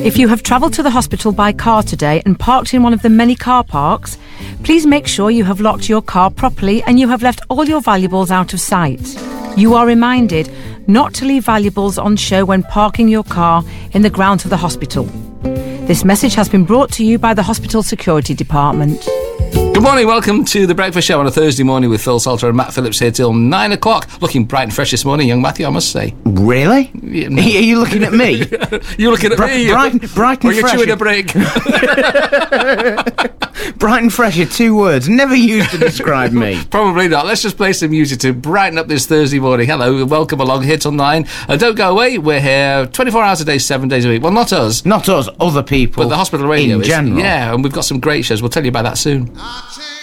If you have travelled to the hospital by car today and parked in one of the many car parks, please make sure you have locked your car properly and you have left all your valuables out of sight. You are reminded not to leave valuables on show when parking your car in the grounds of the hospital. This message has been brought to you by the Hospital Security Department. Good morning, welcome to The Breakfast Show on a Thursday morning with Phil Salter and Matt Phillips here till 9 o'clock. Looking bright and fresh this morning, young Matthew, I must say. Really? Yeah, no. Are you looking at me? You're looking at me? Bright and or you're fresh. chewing a break? Bright and fresh are two words never used to describe me. Probably not. Let's just play some music to brighten up this Thursday morning. Hello, welcome along here till 9. Don't go away, we're here 24 hours a day, 7 days a week. Well, not us. Not us, other people. But the hospital radio in is. general. Yeah, and we've got some great shows. We'll tell you about that soon.